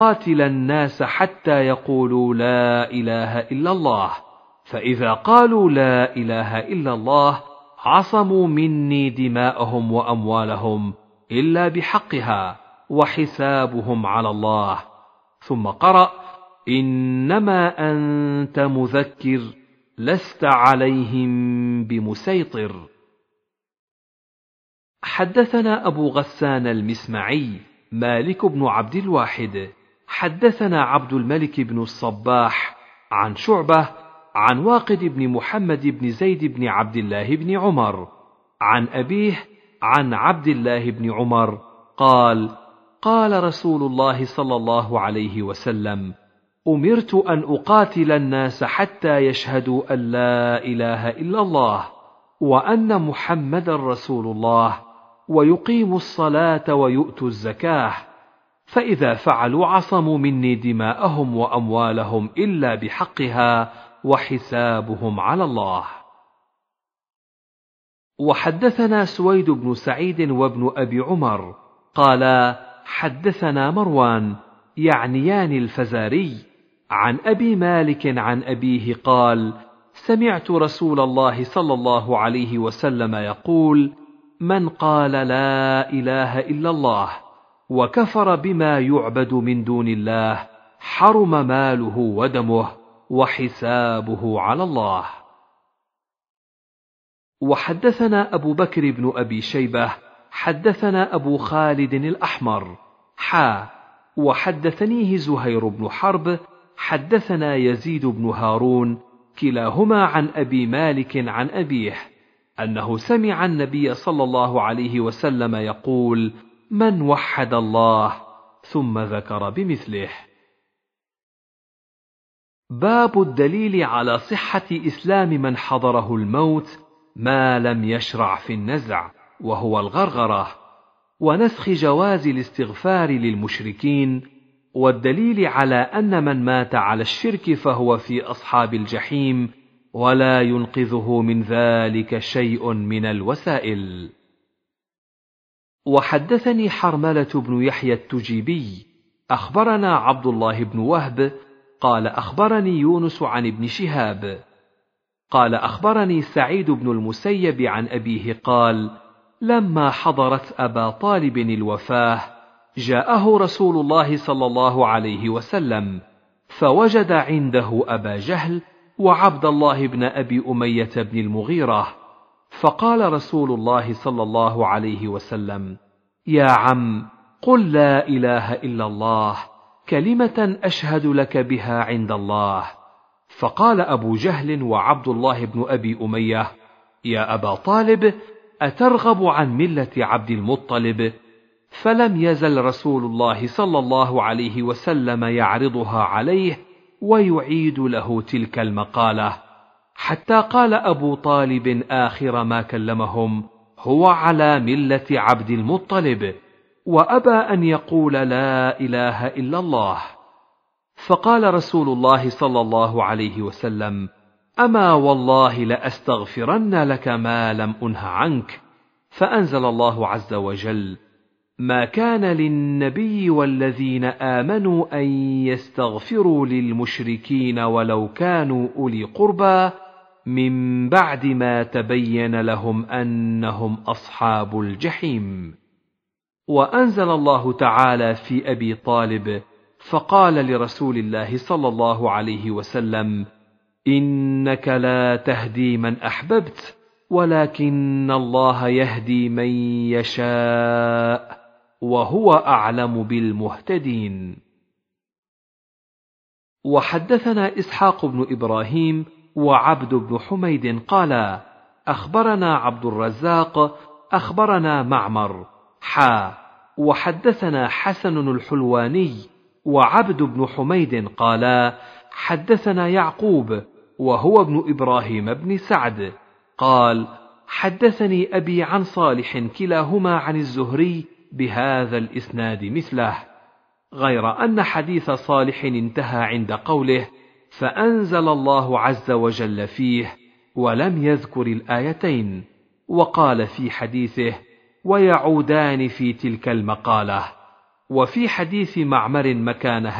قاتل الناس حتى يقولوا لا إله إلا الله، فإذا قالوا لا إله إلا الله عصموا مني دماءهم وأموالهم إلا بحقها وحسابهم على الله. ثم قرأ: إنما أنت مذكر لست عليهم بمسيطر. حدثنا أبو غسان المسمعي مالك بن عبد الواحد حدثنا عبد الملك بن الصباح عن شعبة عن واقد بن محمد بن زيد بن عبد الله بن عمر عن أبيه عن عبد الله بن عمر قال: قال رسول الله صلى الله عليه وسلم: أمرت أن أقاتل الناس حتى يشهدوا أن لا إله إلا الله وأن محمدا رسول الله ويقيموا الصلاة ويؤتوا الزكاة، فإذا فعلوا عصموا مني دماءهم وأموالهم إلا بحقها وحسابهم على الله. وحدثنا سويد بن سعيد وابن أبي عمر قالا: حدثنا مروان يعنيان الفزاري عن أبي مالك عن أبيه قال: سمعت رسول الله صلى الله عليه وسلم يقول: من قال لا إله إلا الله وكفر بما يعبد من دون الله حرم ماله ودمه وحسابه على الله. وحدثنا أبو بكر بن أبي شيبة حدثنا أبو خالد الأحمر وحدثنيه زهير بن حرب حدثنا يزيد بن هارون كلاهما عن أبي مالك عن أبيه أنه سمع النبي صلى الله عليه وسلم يقول: من وحد الله، ثم ذكر بمثله. باب الدليل على صحة إسلام من حضره الموت ما لم يشرع في النزع وهو الغرغرة، ونسخ جواز الاستغفار للمشركين، والدليل على أن من مات على الشرك فهو في أصحاب الجحيم ولا ينقذه من ذلك شيء من الوسائل. وحدثني حرملة بن يحيى التجيبي أخبرنا عبد الله بن وهب قال أخبرني يونس عن ابن شهاب قال أخبرني سعيد بن المسيب عن أبيه قال: لما حضرت أبا طالب الوفاة جاءه رسول الله صلى الله عليه وسلم فوجد عنده أبا جهل وعبد الله بن أبي أمية بن المغيرة، فقال رسول الله صلى الله عليه وسلم: يا عم، قل لا إله إلا الله كلمة أشهد لك بها عند الله. فقال أبو جهل وعبد الله بن أبي أمية: يا أبا طالب، أترغب عن ملة عبد المطلب؟ فلم يزل رسول الله صلى الله عليه وسلم يعرضها عليه ويعيد له تلك المقالة، حتى قال أبو طالب آخر ما كلمهم: هو على ملة عبد المطلب، وأبى أن يقول لا إله إلا الله. فقال رسول الله صلى الله عليه وسلم: أما والله لأستغفرن لك ما لم أنه عنك. فأنزل الله عز وجل: ما كان للنبي والذين آمنوا أن يستغفروا للمشركين ولو كانوا أولي قربى من بعد ما تبين لهم أنهم أصحاب الجحيم. وأنزل الله تعالى في أبي طالب فقال لرسول الله صلى الله عليه وسلم: إنك لا تهدي من أحببت ولكن الله يهدي من يشاء وهو أعلم بالمهتدين. وحدثنا إسحاق بن إبراهيم وعبد بن حميد قالا: أخبرنا عبد الرزاق أخبرنا معمر وحدثنا حسن الحلواني وعبد بن حميد قالا: حدثنا يعقوب وهو ابن إبراهيم بن سعد قال: حدثني أبي عن صالح كلاهما عن الزهري بهذا الإسناد مثله، غير أن حديث صالح انتهى عند قوله: فأنزل الله عز وجل فيه، ولم يذكر الآيتين، وقال في حديثه: ويعودان في تلك المقالة. وفي حديث معمر مكان